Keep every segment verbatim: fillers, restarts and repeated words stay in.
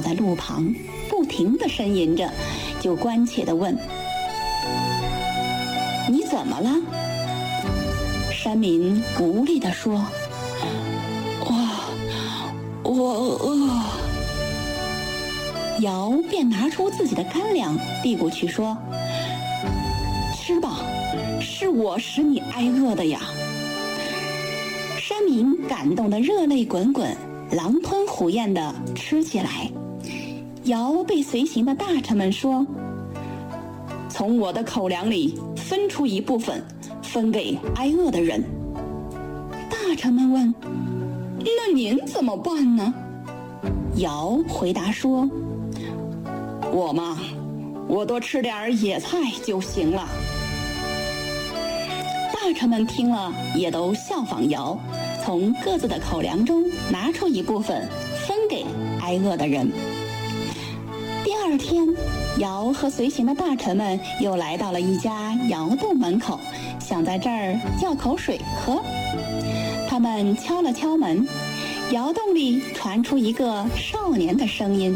在路旁，不停地呻吟着，就关切地问：你怎么了？山民无力地说：我我饿。尧便拿出自己的干粮递过去说：吃吧，是我使你挨饿的呀。山民感动得热泪滚滚，狼吞虎咽地吃起来。尧被随行的大臣们说：从我的口粮里分出一部分，分给挨饿的人。大臣们问：那您怎么办呢？尧回答说：我嘛，我多吃点野菜就行了。大臣们听了也都效仿尧，从各自的口粮中拿出一部分分给挨饿的人。第二天，尧和随行的大臣们又来到了一家窑洞门口，想在这儿叫口水喝。他们敲了敲门，窑洞里传出一个少年的声音：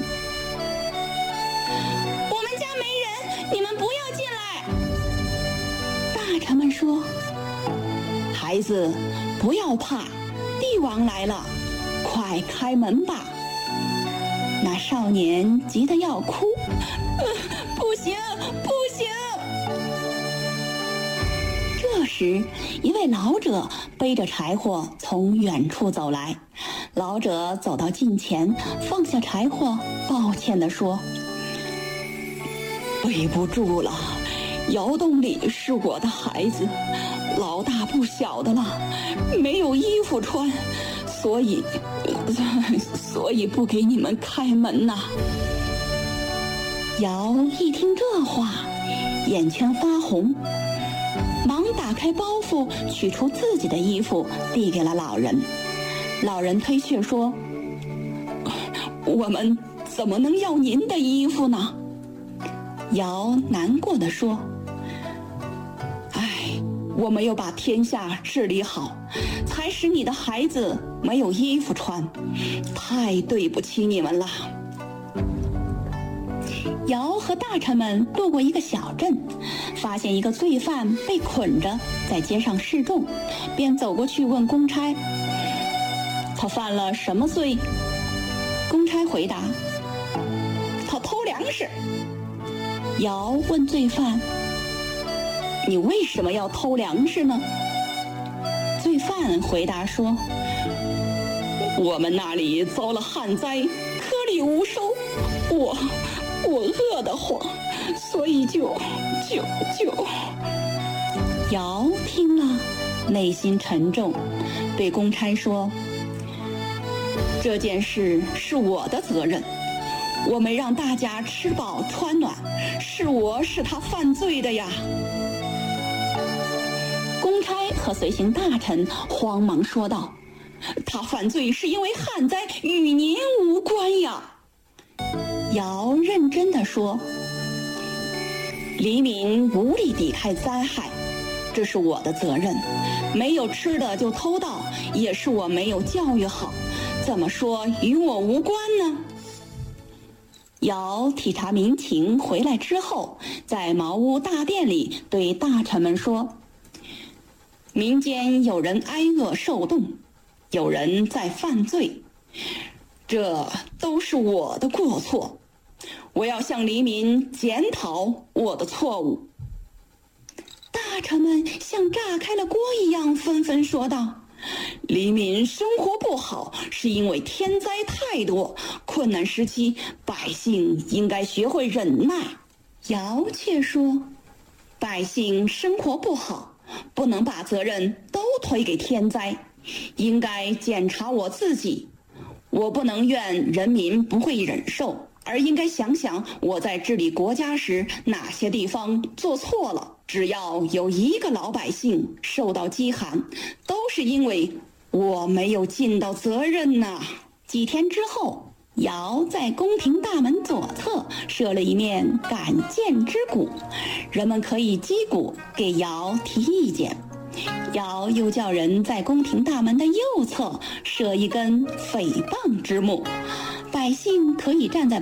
我们家没人，你们不要进来。大臣们说：孩子，不要怕，帝王来了，快开门吧。那少年急得要哭：呃、不行不行。这时，一位老者背着柴火从远处走来。老者走到近前，放下柴火，抱歉地说：背不住了，窑洞里是我的孩子，老大不小的了，没有衣服穿，所以所以不给你们开门呐。尧一听这话，眼圈发红，忙打开包袱，取出自己的衣服，递给了老人。老人推却说：我们怎么能要您的衣服呢？尧难过地说：唉，我没有把天下治理好，才使你的孩子没有衣服穿，太对不起你们了。尧和大臣们路过一个小镇，发现一个罪犯被捆着在街上示众，便走过去问公差：他犯了什么罪？公差回答：他偷粮食。尧问罪犯：你为什么要偷粮食呢？罪犯回答说：我们那里遭了旱灾，颗粒无收，我我饿得慌，所以就就就……尧听了，内心沉重，对公差说：这件事是我的责任，我没让大家吃饱穿暖，是我使他犯罪的呀。公差和随行大臣慌忙说道：他犯罪是因为旱灾，与您无关呀。尧认真地说：黎民无力抵抗灾害，这是我的责任，没有吃的就偷盗，也是我没有教育好，怎么说与我无关呢？尧体察民情回来之后，在茅屋大殿里对大臣们说：民间有人挨饿受冻，有人在犯罪，这都是我的过错，我要向黎民检讨我的错误。大臣们像炸开了锅一样纷纷说道：黎民生活不好，是因为天灾太多，困难时期百姓应该学会忍耐。尧却说：百姓生活不好，不能把责任都推给天灾，应该检查我自己。我不能怨人民不会忍受，而应该想想我在治理国家时哪些地方做错了。只要有一个老百姓受到饥寒，都是因为我没有尽到责任呐。几天之后，尧在宫廷大门左侧设了一面敢谏之鼓，人们可以击鼓给尧提意见。尧又叫人在宫廷大门的右侧设一根诽谤之木，百姓可以站在